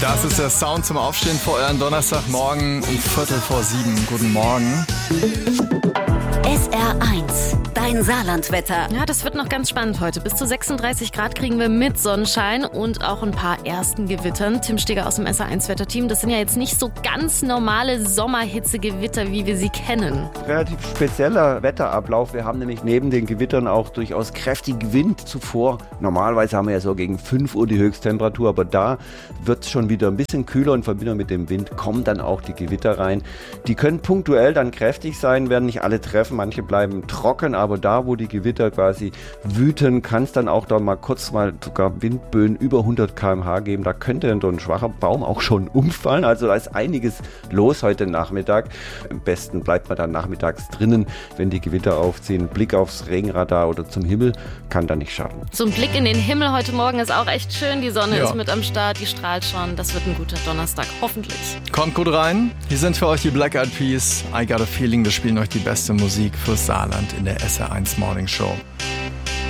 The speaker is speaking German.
Das ist der Sound zum Aufstehen vor euren Donnerstagmorgen um 6:45. Guten Morgen. SR1, dein Saarlandwetter. Ja, das wird noch ganz spannend heute. Bis zu 36 Grad kriegen wir mit Sonnenschein und auch ein paar ersten Gewittern. Tim Steger aus dem SR1-Wetterteam. Das sind ja jetzt nicht so ganz normale Sommerhitzegewitter, wie wir sie kennen. Relativ spezieller Wetterablauf. Wir haben nämlich neben den Gewittern auch durchaus kräftigen Wind zuvor. Normalerweise haben wir ja so gegen 5 Uhr die Höchsttemperatur, aber da wird es schon wieder ein bisschen kühler und in Verbindung mit dem Wind kommen dann auch die Gewitter rein. Die können punktuell dann kräftig sein, werden nicht alle treffen. Manche bleiben trocken, aber da, wo die Gewitter quasi wüten, kann es dann auch da mal kurz sogar Windböen über 100 km/h geben. Da könnte dann so ein schwacher Baum auch schon umfallen. Also da ist einiges los heute Nachmittag. Am besten bleibt man dann nachmittags drinnen, wenn die Gewitter aufziehen. Blick aufs Regenradar oder zum Himmel kann da nicht schaden. So ein Blick in den Himmel heute Morgen ist auch echt schön. Die Sonne ist mit am Start, die strahlt schon. Das wird ein guter Donnerstag, hoffentlich. Kommt gut rein. Hier sind für euch die Black Eyed Peas. I Got a Feeling. Wir spielen euch die beste Musik fürs Saarland in der SR1 Morning Show.